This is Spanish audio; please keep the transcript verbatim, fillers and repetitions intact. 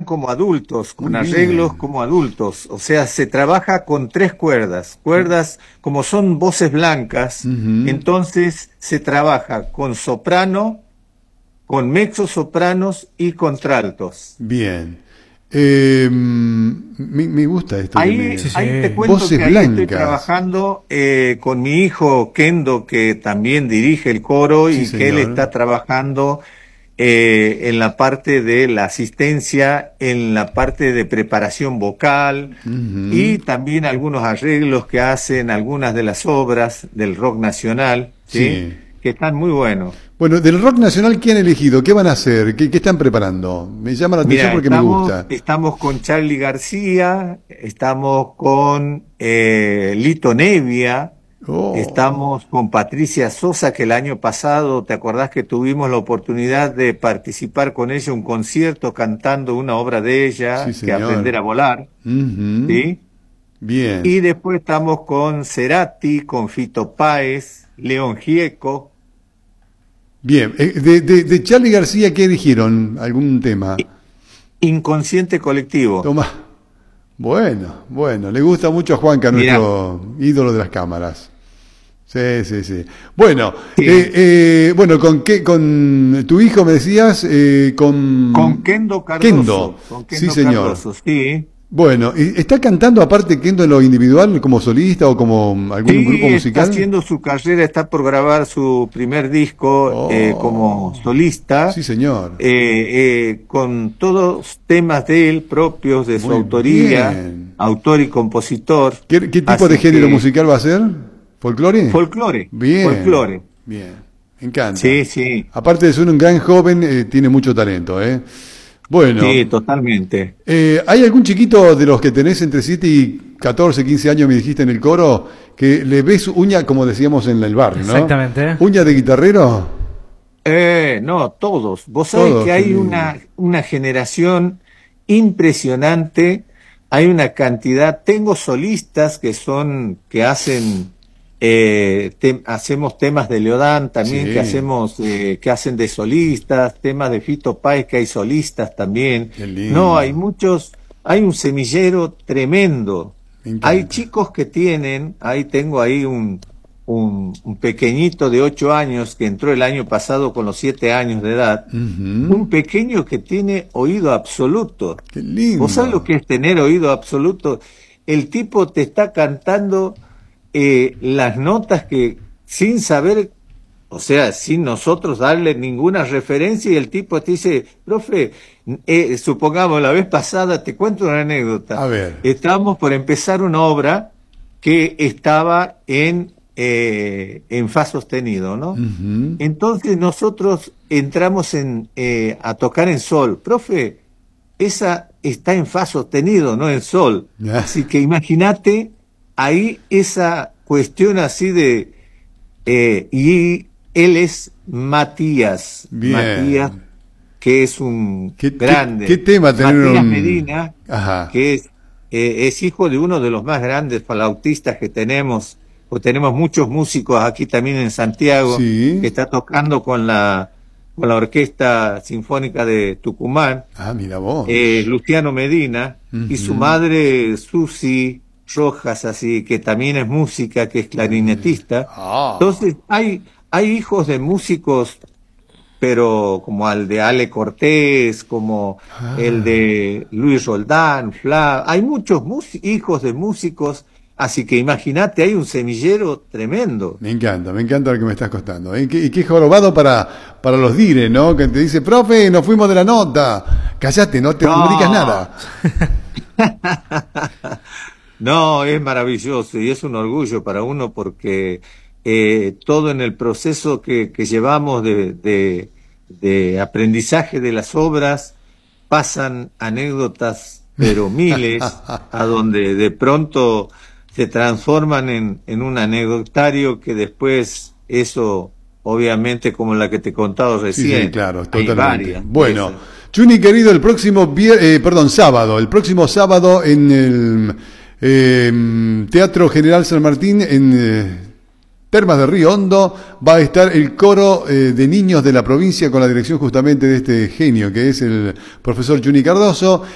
como adultos, con Muy arreglos bien. como adultos. O sea, se trabaja con tres cuerdas. Cuerdas, como son voces blancas, Ujú. entonces se trabaja con soprano, con mezzosopranos y contraltos. Bien. Eh, me, me gusta esto que Ahí, me... Sí, sí. ahí te cuento Voces que ahí estoy blancas. trabajando eh, con mi hijo Kendo, que también dirige el coro Sí, y que él señor. está trabajando eh, en la parte de la asistencia, en la parte de preparación vocal Ujú. y también algunos arreglos que hacen algunas de las obras del rock nacional, ¿sí? Sí. Que están muy buenos. Bueno, del rock nacional, ¿qué han elegido? ¿Qué van a hacer? ¿Qué, qué están preparando? Me llama la atención Mira, porque me estamos, gusta. estamos con Charly García, estamos con eh, Lito Nevia, Oh, estamos con Patricia Sosa, que el año pasado, ¿te acordás que tuvimos la oportunidad de participar con ella en un concierto cantando una obra de ella, sí, que señor. Aprender a Volar, Ujú. ¿sí? Bien. Y después estamos con Cerati, con Fito Páez, León Gieco, Bien. Eh, De, de, de Charly García, ¿qué dijeron? ¿Algún tema? Inconsciente Colectivo. Toma. Bueno, bueno. Le gusta mucho a Juanca, Mirá. nuestro ídolo de las cámaras. Sí, sí, sí. Bueno, Sí. eh, eh, bueno, ¿con qué? Con tu hijo me decías, eh, con... Con Kendo Cardoso. Kendo. Con Sí, Kendo señor. Cardoso, sí. Bueno, ¿y ¿está cantando aparte Kendo en lo individual como solista o como algún Sí, grupo está musical? haciendo su carrera, está por grabar su primer disco Oh, eh, como solista, sí, señor. eh, eh, con todos temas de él propios, de su Muy autoría, bien. autor y compositor. ¿Qué, qué tipo Así de género que, musical va a ser? ¿Folclore? Folclore. Bien. Folclore. Bien. Me encanta. Sí, sí, Aparte de ser un gran joven, eh, tiene mucho talento, ¿eh? Bueno, sí, totalmente. eh, ¿hay algún chiquito de los que tenés entre siete y catorce, quince años, me dijiste en el coro, que le ves uña, como decíamos en el barrio, ¿no? Exactamente. ¿Uña de guitarrero? Eh, no, todos. Vos sabés Todos, que qué hay lindo. una, una generación impresionante, hay una cantidad, tengo solistas que son, que hacen, eh, te- hacemos temas de Leodán también, Sí. que hacemos, eh, que hacen de solistas, temas de Fito Páez, que hay solistas también. Qué lindo. No, hay muchos, hay un semillero tremendo. Me encanta. Hay chicos que tienen, ahí tengo ahí un, un, un pequeñito de ocho años que entró el año pasado con los siete años de edad, Ujú. un pequeño que tiene oído absoluto. Qué lindo. ¿Vos sabés lo que es tener oído absoluto? El tipo te está cantando eh, las notas que sin saber, o sea, sin nosotros darle ninguna referencia, y el tipo te dice, profe, eh, supongamos la vez pasada, te cuento una anécdota. A ver. Estábamos por empezar una obra que estaba en, eh, en fa sostenido, ¿no? Ujú. Entonces nosotros entramos en, eh, a tocar en sol. Profe, esa está en fa sostenido, no en sol. Ah. Así que imagínate ahí esa cuestión así de... eh, y él es Matías. Bien. Matías, que es un ¿Qué- qué- grande. qué tema tener Matías un- Medina, Ajá. que es, eh, es hijo de uno de los más grandes flautistas que tenemos, pues tenemos muchos músicos aquí también en Santiago, Sí. que está tocando con la, con la Orquesta Sinfónica de Tucumán, Ah, mira vos. eh, Luciano Medina, y su Ujú. madre Susi Rojas, así que también es música, que es clarinetista. Ah. Entonces hay, hay hijos de músicos, pero como al de Ale Cortés, como Ah. el de Luis Roldán, Fla, hay muchos músi- hijos de músicos, así que imagínate, hay un semillero tremendo. Me encanta, me encanta lo que me estás contando. ¿eh? Y qué, y qué jorobado para, para los dire, ¿no? Que te dice, profe, nos fuimos de la nota. Callate, no te No. comunicas nada. No, es maravilloso y es un orgullo para uno porque eh, todo en el proceso que, que llevamos de, de, de aprendizaje de las obras pasan anécdotas, pero miles, a donde de pronto se transforman en, en un anecdotario que después eso, obviamente, como la que te he contado Sí, recién, sí, claro, hay totalmente. varias de Bueno, esas. Chuni querido, el próximo vier- eh, perdón, sábado, el próximo sábado en el eh, Teatro General San Martín en eh, Termas de Río Hondo va a estar el coro eh, de niños de la provincia con la dirección justamente de este genio que es el profesor Chuni Cardoso.